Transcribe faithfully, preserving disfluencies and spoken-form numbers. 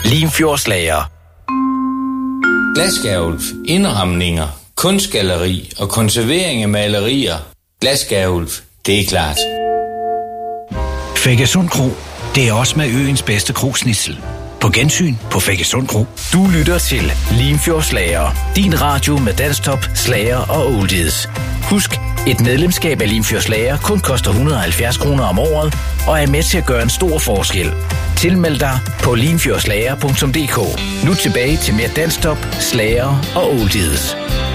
Limfjordslager. Glasgavl, indramninger, kunstgalleri og konservering af malerier. Glasgavl, det er klart. Feggesund Kro, det er også med øens bedste krogsnitsel. På gensyn på Feggesund Kro. Du lytter til Limfjordslager. Din radio med danstop, slager og oldies. Husk, et medlemskab af Limfjordslager kun koster et hundrede og halvfjerds kroner om året, og er med til at gøre en stor forskel. Tilmeld dig på limfjordslager punktum d k. Nu tilbage til mere danstop, slager og oldies.